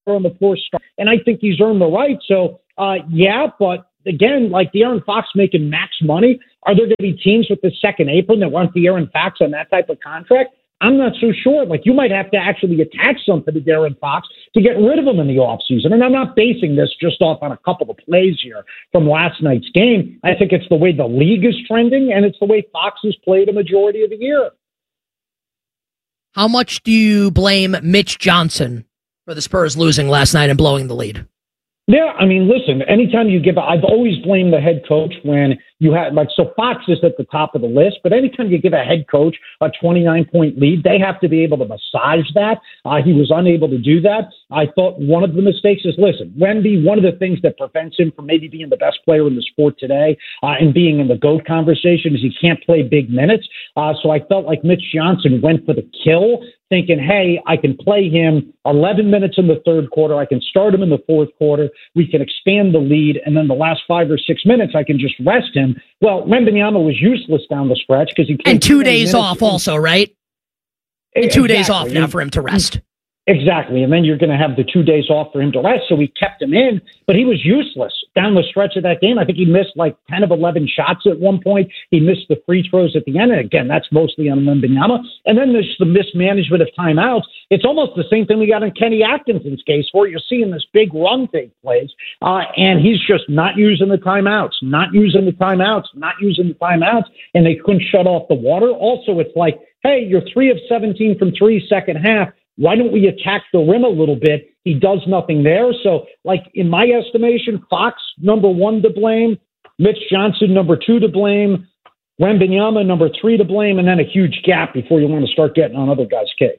on the floor, and I think he's earned the right. So, yeah, but again, like De'Aaron Fox making max money, are there going to be teams with the second apron that want De'Aaron Fox on that type of contract? I'm not so sure. Like, you might have to actually attach something to De'Aaron Fox to get rid of him in the offseason. And I'm not basing this just off on a couple of plays here from last night's game. I think it's the way the league is trending, and it's the way Fox has played a majority of the year. How much do you blame Mitch Johnson for the Spurs losing last night and blowing the lead? Yeah, I mean, listen, anytime you give, I've always blamed the head coach when you had, like, so Fox is at the top of the list, but anytime you give a head coach a 29-point lead, they have to be able to massage that. He was unable to do that. I thought one of the mistakes is, listen, Wemby, one of the things that prevents him from maybe being the best player in the sport today and being in the GOAT conversation is he can't play big minutes. So I felt like Mitch Johnson went for the kill, thinking, hey, I can play him 11 minutes in the third quarter. I can start him in the fourth quarter. We can expand the lead. And then the last 5 or 6 minutes, I can just rest him. Well, Wembanyama was useless down the stretch because he played. And 2 days off also, right? And 2 days off now for him to rest. Exactly. And then you're going to have the 2 days off for him to rest. So we kept him in, but he was useless down the stretch of that game. I think he missed like 10 of 11 shots at one point. He missed the free throws at the end. And again, that's mostly on Wembanyama. And then there's the mismanagement of timeouts. It's almost the same thing we got in Kenny Atkinson's case, where you're seeing this big run take place. And he's just not using the timeouts, and they couldn't shut off the water. Also, it's like, hey, you're 3 of 17 from three second half. Why don't we attack the rim a little bit? He does nothing there. So, like, in my estimation, Fox, number 1 to blame, Mitch Johnson, number 2 to blame, Wembanyama, number 3 to blame, and then a huge gap before you want to start getting on other guys' case.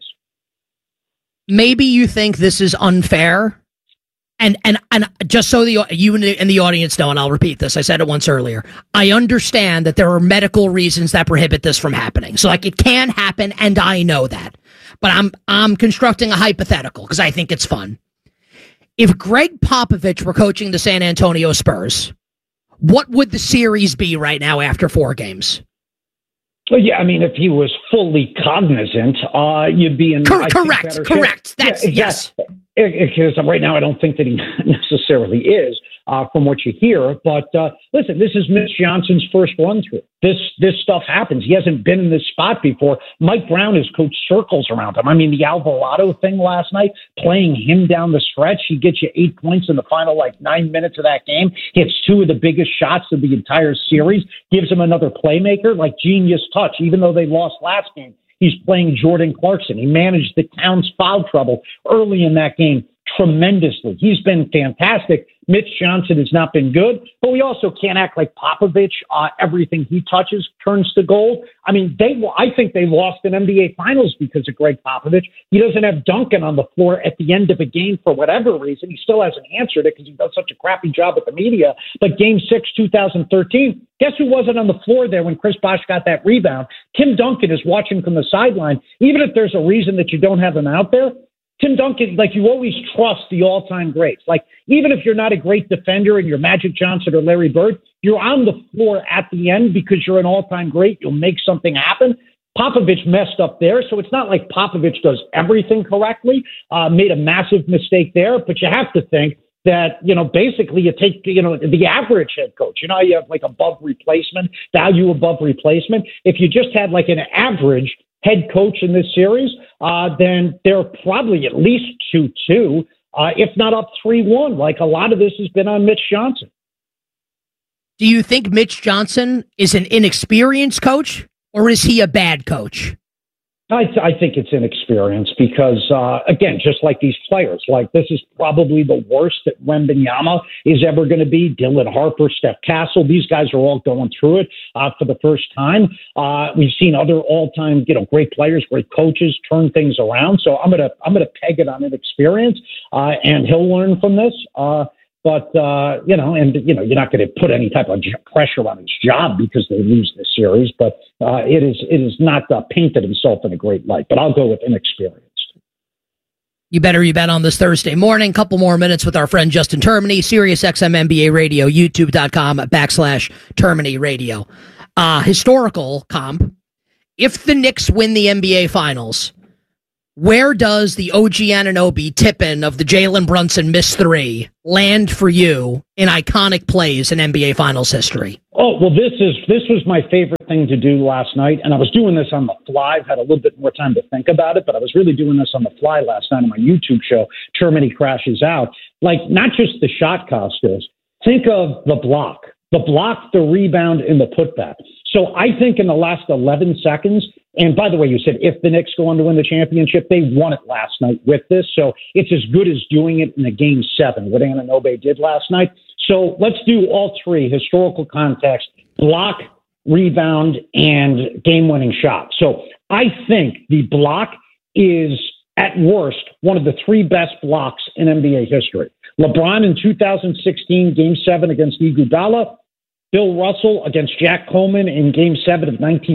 Maybe you think this is unfair. And just so you and the audience know, and I'll repeat this, I said it once earlier, I understand that there are medical reasons that prohibit this from happening. So, like, it can happen, and I know that. But I'm constructing a hypothetical because I think it's fun. If Greg Popovich were coaching the San Antonio Spurs, what would the series be right now after 4 games? Well, yeah, I mean, if he was fully cognizant, you'd be in correct. That's yes. Because right now, I don't think that he necessarily is, from what you hear. But listen, this is Mitch Johnson's first run through. This stuff happens. He hasn't been in this spot before. Mike Brown has coached circles around him. I mean, the Alvarado thing last night, playing him down the stretch, he gets you 8 points in the final 9 minutes of that game. Hits 2 of the biggest shots of the entire series. Gives him another playmaker, like genius touch. Even though they lost last game, he's playing Jordan Clarkson. He managed the Towns foul trouble early in that game tremendously. He's been fantastic. Mitch Johnson has not been good, but we also can't act like Popovich. Everything he touches turns to gold. I mean, I think they lost an NBA Finals because of Greg Popovich. He doesn't have Duncan on the floor at the end of a game for whatever reason. He still hasn't answered it because he does such a crappy job with the media. But Game 6, 2013, guess who wasn't on the floor there when Chris Bosh got that rebound? Tim Duncan is watching from the sideline. Even if there's a reason that you don't have him out there, Tim Duncan, you always trust the all-time greats. Even if you're not a great defender and you're Magic Johnson or Larry Bird, you're on the floor at the end because you're an all-time great. You'll make something happen. Popovich messed up there, so it's not like Popovich does everything correctly, made a massive mistake there, but you have to think that, basically you take, the average head coach, you have above replacement, value above replacement. If you just had an average head coach in this series, then they're probably at least 2-2, if not up 3-1. A lot of this has been on Mitch Johnson. Do you think Mitch Johnson is an inexperienced coach, or is he a bad coach? I think it's inexperience because, again, just like these players, this is probably the worst that Wembanyama is ever going to be. Dylan Harper, Steph Castle, these guys are all going through it for the first time. We've seen other all-time, great players, great coaches turn things around. So I'm gonna peg it on inexperience, and he'll learn from this. But, you're not going to put any type of pressure on his job because they lose this series. But it is not painted himself in a great light. But I'll go with inexperienced. You bet on this Thursday morning. Couple more minutes with our friend Justin Termini, SiriusXM NBA Radio, YouTube.com/Termini Radio. Historical comp. If the Knicks win the NBA Finals, Where does the OG Anunoby tip-in of the Jalen Brunson miss three land for you in iconic plays in NBA Finals history? Oh, well, this was my favorite thing to do last night, and I was doing this on the fly. I've had a little bit more time to think about it, but I was really doing this on the fly last night on my YouTube show, Termini Crashes Out. Like, not just the shot, Costas. Think of the block, the rebound, and the putback. So I think in the last 11 seconds, and by the way, you said if the Knicks go on to win the championship, they won it last night with this. So it's as good as doing it in a Game 7, what Anunoby did last night. So let's do all three: historical context, block, rebound, and game-winning shot. So I think the block is, at worst, one of the three best blocks in NBA history. LeBron in 2016, Game 7 against Iguodala. Bill Russell against Jack Coleman in Game 7 of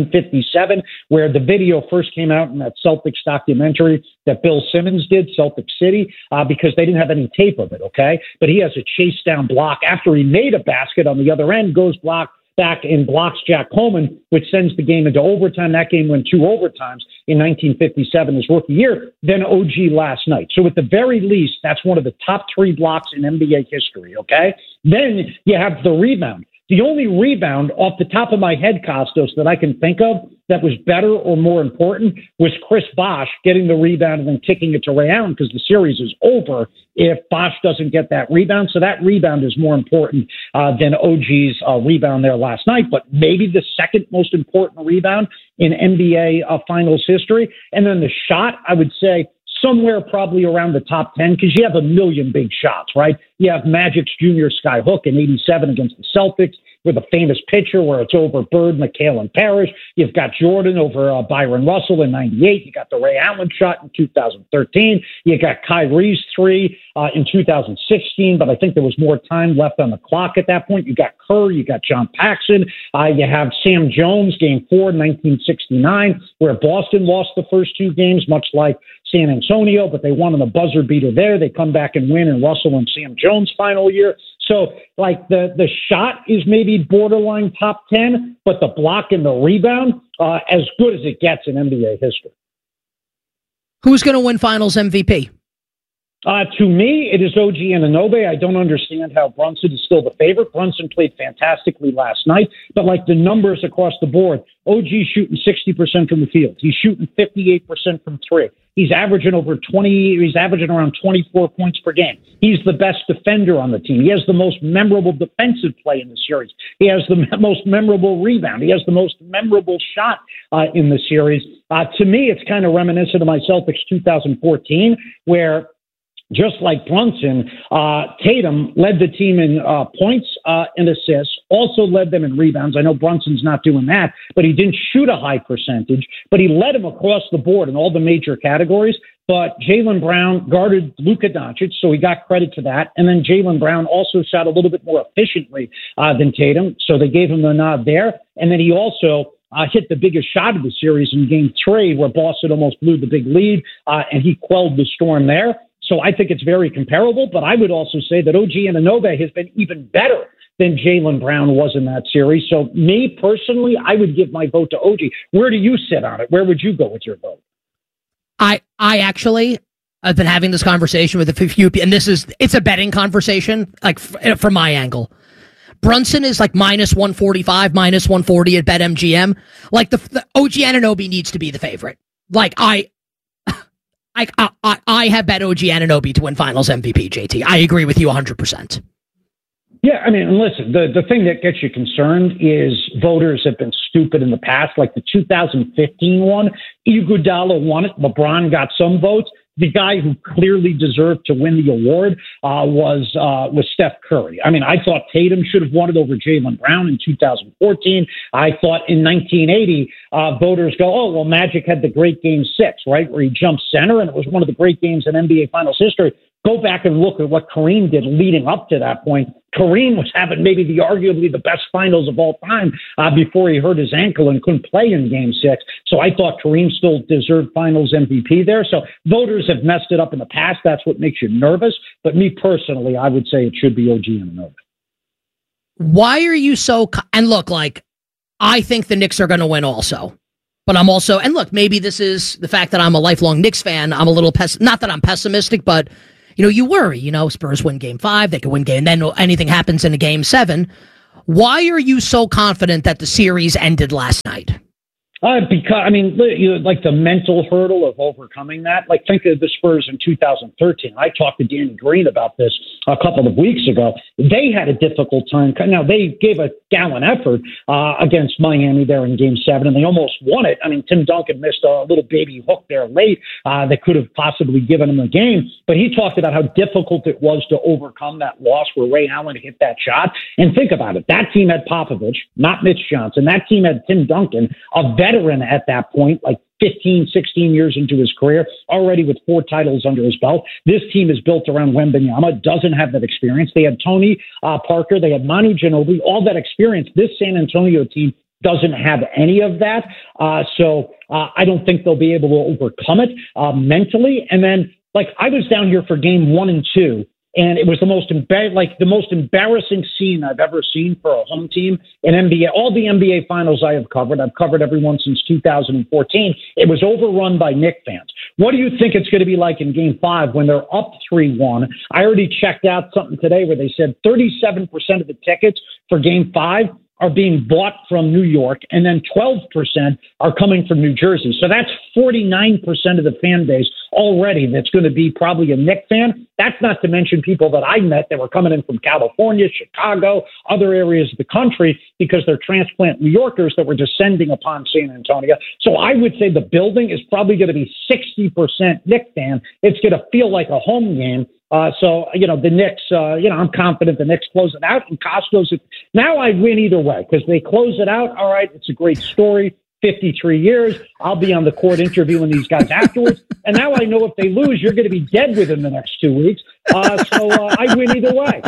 1957, where the video first came out in that Celtics documentary that Bill Simmons did, Celtic City, because they didn't have any tape of it, okay? But he has a chase down block after he made a basket on the other end, goes back and blocks Jack Coleman, which sends the game into overtime. That game went 2 overtimes in 1957, his rookie year, then OG last night. So at the very least, that's one of the top 3 blocks in NBA history, okay? Then you have the rebound. The only rebound off the top of my head, Costos, that I can think of that was better or more important was Chris Bosh getting the rebound and then kicking it to Ray Allen, because the series is over if Bosh doesn't get that rebound. So that rebound is more important than OG's rebound there last night, but maybe the second most important rebound in NBA Finals history. And then the shot, I would say, somewhere probably around the top 10, because you have a million big shots, right? You have Magic's Junior Sky Hook in 87 against the Celtics with a famous pitcher where it's over Bird, McHale, and Parrish. You've got Jordan over Byron Russell in 98. You got the Ray Allen shot in 2013. You got Kyrie's 3 in 2016, but I think there was more time left on the clock at that point. You got Kerr, you got John Paxson. You have Sam Jones, Game 4 in 1969, where Boston lost the first 2 games, much like San Antonio, but they won on the buzzer beater there. They come back and win in Russell and Sam Jones' final year. So, like, the shot is maybe borderline top 10, but the block and the rebound, as good as it gets in NBA history. Who's going to win Finals MVP? To me, it is OG Anunoby. I don't understand how Brunson is still the favorite. Brunson played fantastically last night, but like the numbers across the board, OG shooting 60% from the field. He's shooting 58% from 3. He's averaging around 24 points per game. He's the best defender on the team. He has the most memorable defensive play in the series. He has the most memorable rebound. He has the most memorable shot in the series. To me, it's kind of reminiscent of my Celtics 2014, where just like Brunson, Tatum led the team in points and assists, also led them in rebounds. I know Brunson's not doing that, but he didn't shoot a high percentage, but he led them across the board in all the major categories. But Jaylen Brown guarded Luka Doncic, so he got credit for that. And then Jaylen Brown also shot a little bit more efficiently than Tatum, so they gave him the nod there. And then he also hit the biggest shot of the series in Game 3, where Boston almost blew the big lead, and he quelled the storm there. So I think it's very comparable, but I would also say that OG Anunoby has been even better than Jaylen Brown was in that series. So me personally, I would give my vote to OG. Where do you sit on it? Where would you go with your vote? I actually, I've been having this conversation with a few people, and it's a betting conversation, like from my angle. Brunson is like minus 145, minus 140 at BetMGM. Like the OG Anunoby needs to be the favorite. Like I have bet OG Anunoby to win Finals MVP, JT. I agree with you 100%. Yeah, I mean, listen, the thing that gets you concerned is voters have been stupid in the past, like the 2015 one. Iguodala won it. LeBron got some votes. The guy who clearly deserved to win the award was Steph Curry. I mean, I thought Tatum should have won it over Jaylen Brown in 2014. I thought in 1980, voters go, oh, well, Magic had the great Game 6, right, where he jumped center, and it was one of the great games in NBA Finals history. Go back and look at what Kareem did leading up to that point. Kareem was having maybe arguably the best finals of all time before he hurt his ankle and couldn't play in Game 6. So I thought Kareem still deserved Finals MVP there. So voters have messed it up in the past. That's what makes you nervous. But me personally, I would say it should be OG Anunoby. Why are you so... And look, like, I think the Knicks are going to win also. But I'm also, and look, maybe this is the fact that I'm a lifelong Knicks fan. I'm a little not that I'm pessimistic, but you worry. Spurs win Game 5, they could win and then anything happens in a Game 7. Why are you so confident that the series ended last night? Because, like the mental hurdle of overcoming that. Like, think of the Spurs in 2013. I talked to Danny Green about this a couple of weeks ago. They had a difficult time. Now, they gave a gallant effort against Miami there in Game 7, and they almost won it. Tim Duncan missed a little baby hook there late that could have possibly given them the game. But he talked about how difficult it was to overcome that loss where Ray Allen hit that shot. And think about it. That team had Popovich, not Mitch Johnson. That team had Tim Duncan, a veteran at that point, like 15, 16 years into his career, already with 4 titles under his belt. This team is built around Wembanyama, doesn't have that experience. They had Tony Parker, they had Manu Ginobili, all that experience. This San Antonio team doesn't have any of that. So I don't think they'll be able to overcome it mentally. And then, I was down here for Game 1 and 2. And it was the most embarrassing scene I've ever seen for a home team in NBA. All the NBA finals I have covered, I've covered every one since 2014. It was overrun by Knicks fans. What do you think it's going to be like in Game 5 when they're up 3-1? I already checked out something today where they said 37% of the tickets for Game 5 are being bought from New York, and then 12% are coming from New Jersey. So that's 49% of the fan base already that's going to be probably a Knicks fan. That's not to mention people that I met that were coming in from California, Chicago, other areas of the country, because they're transplant New Yorkers that were descending upon San Antonio. So I would say the building is probably going to be 60% Knicks fan. It's going to feel like a home game. So the Knicks, I'm confident the Knicks close it out, and Costos, now I win either way because they close it out. All right, it's a great story. 53 years. I'll be on the court interviewing these guys afterwards. And now I know if they lose, you're going to be dead within the next 2 weeks. So I win either way.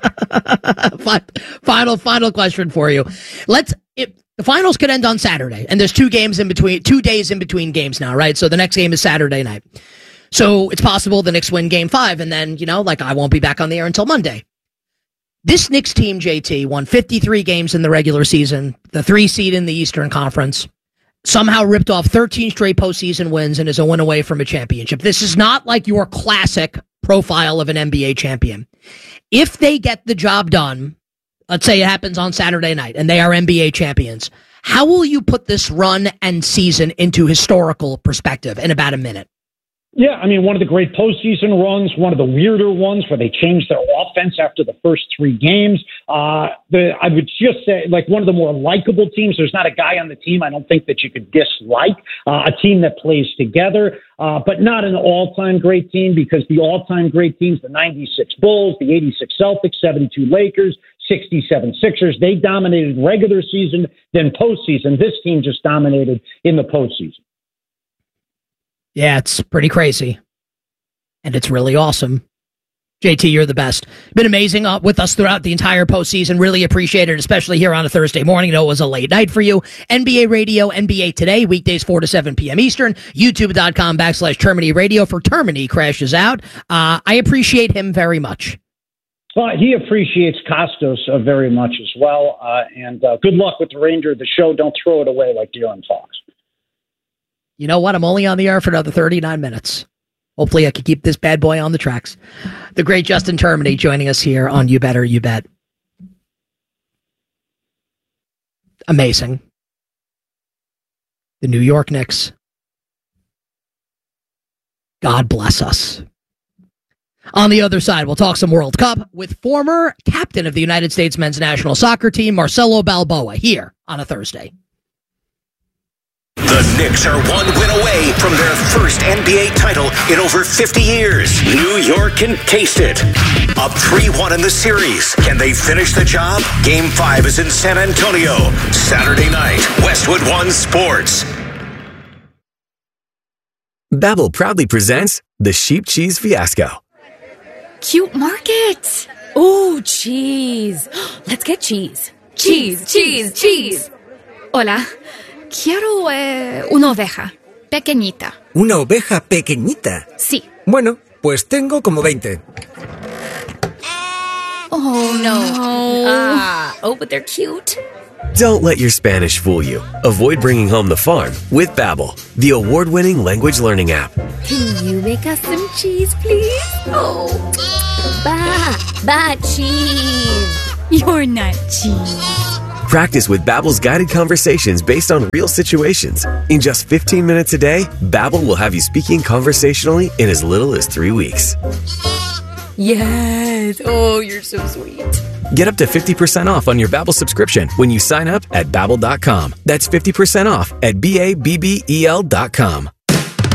Final question for you. The finals could end on Saturday, and there's 2 days in between games now, right? So the next game is Saturday night. So it's possible the Knicks win Game 5, and then, I won't be back on the air until Monday. This Knicks team, JT, won 53 games in the regular season, the 3 seed in the Eastern Conference, somehow ripped off 13 straight postseason wins and is a win away from a championship. This is not like your classic profile of an NBA champion. If they get the job done, let's say it happens on Saturday night, and they are NBA champions, how will you put this run and season into historical perspective in about a minute? Yeah, one of the great postseason runs, one of the weirder ones where they changed their offense after the first 3 games. I would just say, one of the more likable teams. There's not a guy on the team I don't think that you could dislike. A team that plays together, but not an all-time great team, because the all-time great teams, the 96 Bulls, the 86 Celtics, 72 Lakers, 67 Sixers, they dominated regular season, then postseason. This team just dominated in the postseason. Yeah, it's pretty crazy. And it's really awesome. JT, you're the best. Been amazing with us throughout the entire postseason. Really appreciate it, especially here on a Thursday morning. I know it was a late night for you. NBA Radio, NBA Today, weekdays 4 to 7 p.m. Eastern. YouTube.com/Termini Radio for Termini crashes out. I appreciate him very much. Well, he appreciates Costos very much as well. And good luck with the Ranger of the show. Don't throw it away like De'Aaron Fox. You know what? I'm only on the air for another 39 minutes. Hopefully I can keep this bad boy on the tracks. The great Justin Termini joining us here on You Better, You Bet. Amazing. The New York Knicks. God bless us. On the other side, we'll talk some World Cup with former captain of the United States men's national soccer team, Marcelo Balboa, here on a Thursday. The Knicks are 1 win away from their first NBA title in over 50 years. New York can taste it. Up 3-1 in the series. Can they finish the job? Game 5 is in San Antonio. Saturday night, Westwood One Sports. Babbel proudly presents the Sheep Cheese Fiasco. Cute market. Ooh, cheese. Let's get cheese. Cheese. Hola. Quiero una oveja pequeñita. ¿Una oveja pequeñita? Sí. Bueno, pues tengo como 20. Oh, no. Oh, but they're cute. Don't let your Spanish fool you. Avoid bringing home the farm with Babbel, the award-winning language learning app. Can you make us some cheese, please? Oh, cheese. You're not cheese. Practice with Babbel's guided conversations based on real situations. In just 15 minutes a day, Babbel will have you speaking conversationally in as little as 3 weeks. Yes. Oh, you're so sweet. Get up to 50% off on your Babbel subscription when you sign up at Babbel.com. That's 50% off at Babbel.com.